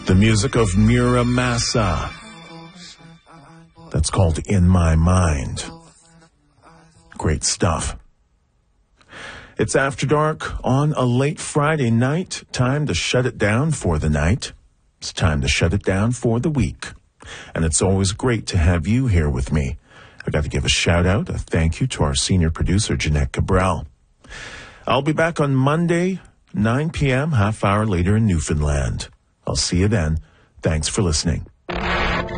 The music of Muramasa. That's called In My Mind. Great stuff. It's After Dark on a late Friday night. Time to shut it down for the night. It's time to shut it down for the week. And it's always great to have you here with me. I got to give a shout out, a thank you to our senior producer, Jeanette Cabral. I'll be back on Monday, 9 p.m., half hour later in Newfoundland. I'll see you then. Thanks for listening.